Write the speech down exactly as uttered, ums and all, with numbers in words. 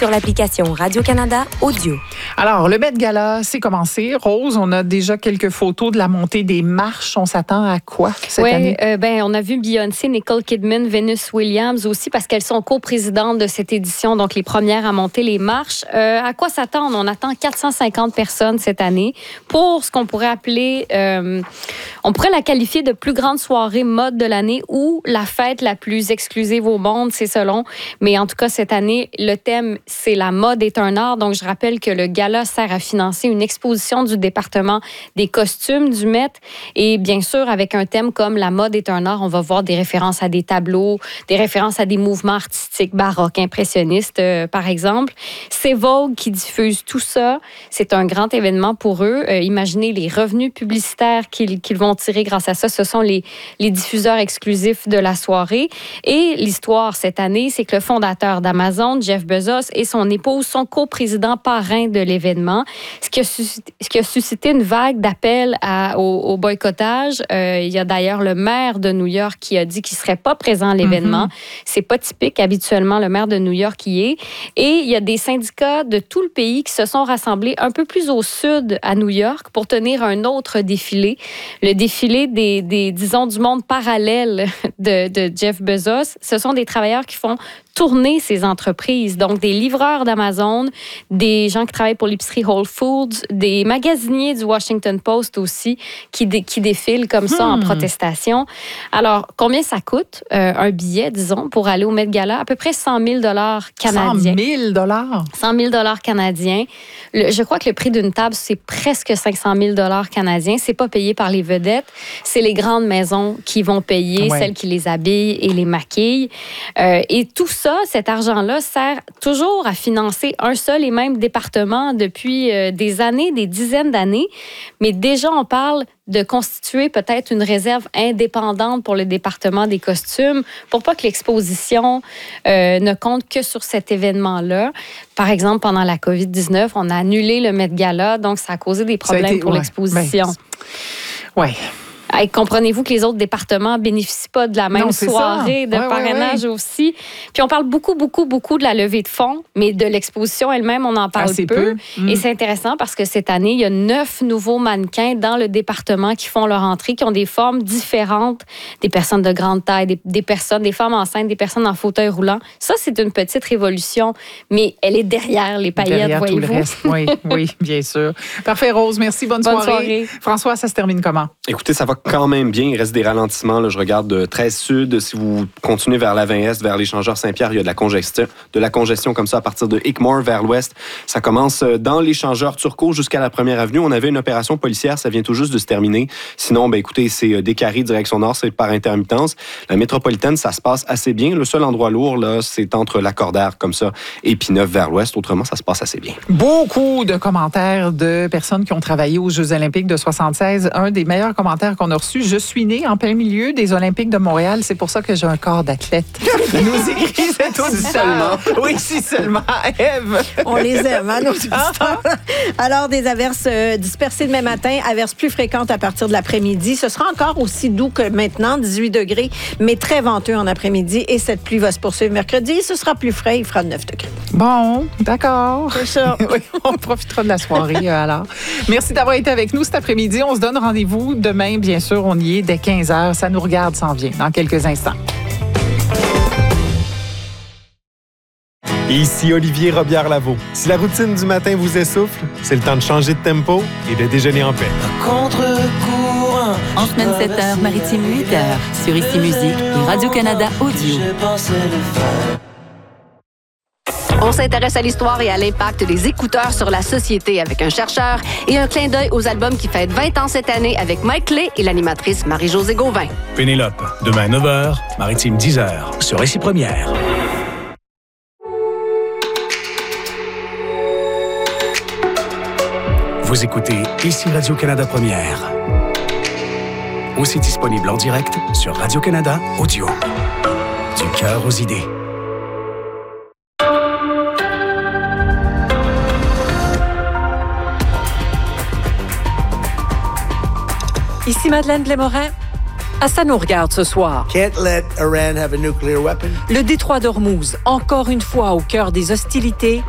sur l'application Radio-Canada Audio. Alors, le Met Gala, c'est commencé. Rose, on a déjà quelques photos de la montée des marches. On s'attend à quoi cette ouais, année? Oui, euh, ben, on a vu Beyoncé, Nicole Kidman, Venus Williams aussi, parce qu'elles sont coprésidentes de cette édition, donc les premières à monter les marches. Euh, à quoi s'attendre? On attend quatre cent cinquante personnes cette année pour ce qu'on pourrait appeler, euh, on pourrait la qualifier de plus grande soirée mode de l'année ou la fête la plus exclusive au monde, c'est selon. Mais en tout cas, cette année, le thème, c'est la mode est un art. Donc, je rappelle que le gala sert à financer une exposition du département des costumes du Met. Et bien sûr, avec un thème comme la mode est un art, on va voir des références à des tableaux, des références à des mouvements artistiques baroques, impressionnistes, euh, par exemple. C'est Vogue qui diffuse tout ça. C'est un grand événement pour eux. Euh, imaginez les revenus publicitaires qu'ils, qu'ils vont tirer grâce à ça. Ce sont les, les diffuseurs exclusifs de la soirée. Et l'histoire cette année, c'est que le fondateur d'Amazon, Jeff Bezos, et son épouse sont coprésidents parrains de l'événement, ce qui a suscité, ce qui a suscité une vague d'appels à, au, au boycottage. Euh, il y a d'ailleurs le maire de New York qui a dit qu'il ne serait pas présent à l'événement. Mm-hmm. C'est pas typique. Habituellement, le maire de New York y est. Et il y a des syndicats de tout le pays qui se sont rassemblés un peu plus au sud à New York pour tenir un autre défilé. Le défilé des, des disons, du monde parallèle de, de Jeff Bezos. Ce sont des travailleurs qui font tourner ces entreprises. Donc, des livreurs d'Amazon, des gens qui travaillent pour l'épicerie Whole Foods, des magasiniers du Washington Post aussi qui, dé, qui défilent comme ça hmm. en protestation. Alors, combien ça coûte, euh, un billet, disons, pour aller au Met Gala? À peu près cent mille dollars canadiens. cent mille dollars? cent mille dollars canadiens. Le, je crois que le prix d'une table, c'est presque cinq cent mille dollars canadiens. C'est pas payé par les vedettes. C'est les grandes maisons qui vont payer, ouais. celles qui les habillent et les maquillent. Euh, et tout ça, Ça, cet argent-là sert toujours à financer un seul et même département depuis euh, des années, des dizaines d'années. Mais déjà, on parle de constituer peut-être une réserve indépendante pour le département des costumes pour pas que l'exposition euh, ne compte que sur cet événement-là. Par exemple, pendant la covid dix-neuf, on a annulé le Met Gala, donc ça a causé des problèmes été, pour ouais, l'exposition. Oui. Ouais. Hey, comprenez-vous que les autres départements ne bénéficient pas de la même non, soirée ça. de ouais, parrainage ouais, ouais. aussi. Puis on parle beaucoup, beaucoup, beaucoup de la levée de fonds, mais de l'exposition elle-même, on en parle Assez peu. peu. Mm. Et c'est intéressant parce que cette année, il y a neuf nouveaux mannequins dans le département qui font leur entrée, qui ont des formes différentes, des personnes de grande taille, des, des personnes, des femmes enceintes, des personnes en fauteuil roulant. Ça, c'est une petite révolution, mais elle est derrière les paillettes, derrière voyez-vous. Tout le reste. Oui, oui, bien sûr. Parfait, Rose. Merci. Bonne, Bonne soirée. soirée. François, ça se termine comment? Écoutez, ça va quand même bien. Il reste des ralentissements. Là, je regarde de treize Sud. Si vous continuez vers la vingt Est, vers l'échangeur Saint-Pierre, il y a de la congestion, de la congestion comme ça à partir de Hickmore vers l'ouest. Ça commence dans l'échangeur Turcot jusqu'à la première avenue. On avait une opération policière. Ça vient tout juste de se terminer. Sinon, ben, écoutez, c'est des carrés direction nord. C'est par intermittence. La métropolitaine, ça se passe assez bien. Le seul endroit lourd, là, c'est entre Lacordaire comme ça et Pinneuf vers l'ouest. Autrement, ça se passe assez bien. Beaucoup de commentaires de personnes qui ont travaillé aux Jeux olympiques de soixante-seize. Un des meilleurs commentaires qu'on a reçus. Je suis née en plein milieu des Olympiques de Montréal. C'est pour ça que j'ai un corps d'athlète. Nous écrit cet auditeur. Oui, si seulement. Ève. On les aime, hein, nos auditeurs. Alors, des averses euh, dispersées demain matin, averses plus fréquentes à partir de l'après-midi. Ce sera encore aussi doux que maintenant, dix-huit degrés, mais très venteux en après-midi. Et cette pluie va se poursuivre mercredi. Ce sera plus frais, il fera neuf degrés. Bon, d'accord. C'est ça. Oui, on profitera de la soirée euh, alors. Merci d'avoir été avec nous cet après-midi. On se donne rendez-vous demain, bien sûr. On y est dès quinze heures. Ça nous regarde, s'en vient dans quelques instants. Ici Olivier Robillard-Lavaux. Si la routine du matin vous essouffle, c'est le temps de changer de tempo et de déjeuner en paix. Contre-courant. En semaine sept heures, maritime huit heures, sur Ici Musique et Radio-Canada Audio. On s'intéresse à l'histoire et à l'impact des écouteurs sur la société avec un chercheur et un clin d'œil aux albums qui fêtent vingt ans cette année avec Mike Clay et l'animatrice Marie-Josée Gauvin. Pénélope, demain neuf heures, maritime dix heures, sur Ici Première. Vous écoutez Ici Radio-Canada Première. Aussi disponible en direct sur Radio-Canada Audio. Du cœur aux idées. Ici Madeleine Blais-Morin. Ah, ça nous regarde ce soir. Can't let Iran have a nuclear weapon. Le détroit d'Ormuz, encore une fois au cœur des hostilités,